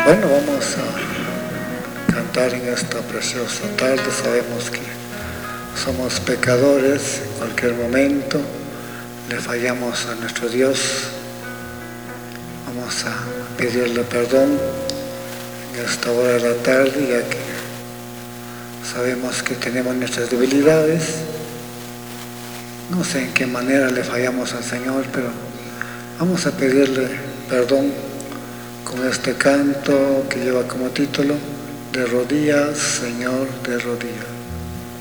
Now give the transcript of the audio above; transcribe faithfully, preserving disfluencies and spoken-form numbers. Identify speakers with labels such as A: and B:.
A: Bueno, vamos a cantar en esta preciosa tarde. Sabemos que somos pecadores, en cualquier momento le fallamos a nuestro Dios. Vamos a pedirle perdón en esta hora de la tarde, ya que sabemos que tenemos nuestras debilidades. No sé en qué manera le fallamos al Señor, pero vamos a pedirle perdón con este canto que lleva como título: de rodillas, Señor, de rodillas.